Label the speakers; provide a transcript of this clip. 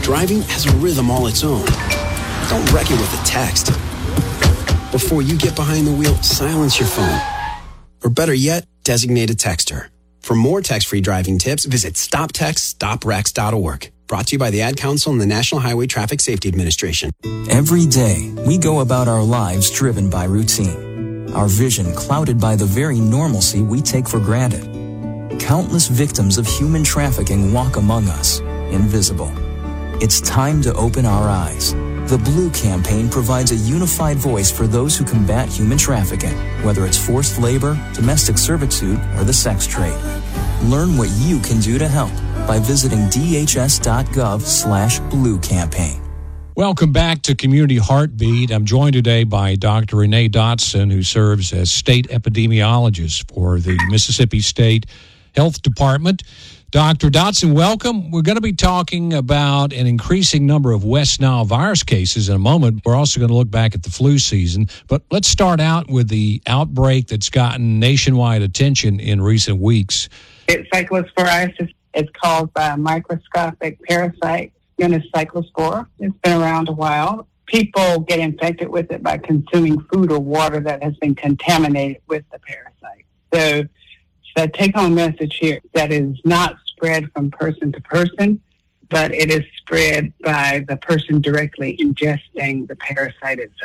Speaker 1: Driving has a rhythm all its own. Don't wreck it with a text. Before you get behind the wheel, silence your phone. Or better yet, designate a texter. For more text-free driving tips, visit stoptextstoprex.org. Brought to you by the Ad Council and the National Highway Traffic Safety Administration.
Speaker 2: Every day, we go about our lives driven by routine. Our vision clouded by the very normalcy we take for granted. Countless victims of human trafficking walk among us, invisible. It's time to open our eyes. The Blue Campaign provides a unified voice for those who combat human trafficking, whether it's forced labor, domestic servitude, or the sex trade. Learn what you can do to help by visiting dhs.gov/Blue Campaign.
Speaker 3: Welcome back to Community Heartbeat. I'm joined today by Dr. Renee Dotson, who serves as state epidemiologist for the Mississippi State Health Department. Dr. Dotson, welcome. We're going to be talking about an increasing number of West Nile virus cases in a moment. We're also going to look back at the flu season. But let's start out with the outbreak that's gotten nationwide attention in recent weeks.
Speaker 4: It's cyclosporiasis. It's caused by a microscopic parasite known as cyclospora. It's been around a while. People get infected with it by consuming food or water that has been contaminated with the parasite. So the take-home message here that is not spread from person to person, but it is spread by the person directly ingesting the parasite itself.